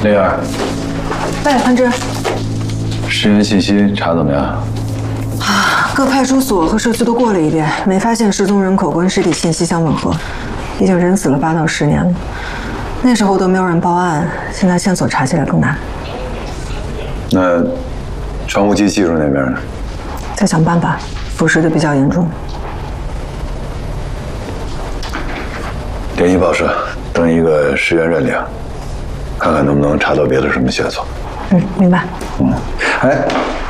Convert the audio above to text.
那样。 喂，潘芝。 尸源信息查怎么样？ 啊，各派出所和社区都过了一遍，没发现失踪人口跟尸体信息相吻合。毕竟人死了8到10年了，那时候都没有人报案，现在线索查起来更难。 那窗户机技术那边呢？ 再想办法，腐蚀的比较严重。 联系报社，登一个尸源认领，看看能不能查到别的什么线索。 明白。 哎，